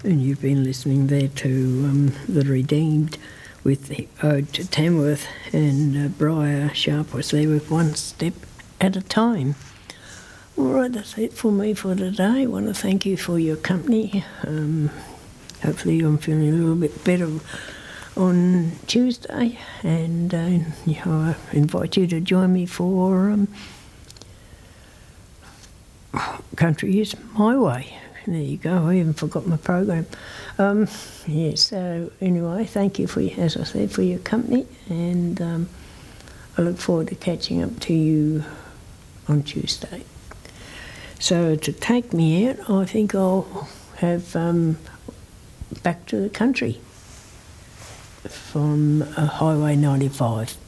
And you've been listening there to The Redeemed with the Ode to Tamworth, and Briar Sharp was there with One Step at a Time. All right, that's it for me for today. I want to thank you for your company. Hopefully I'm feeling a little bit better on Tuesday, and I invite you to join me for Country Is My Way. There you go, I even forgot my program. So anyway, thank you, as I said, for your company, and I look forward to catching up to you on Tuesday. So to take me out, I think I'll have Back to the Country from Highway 95.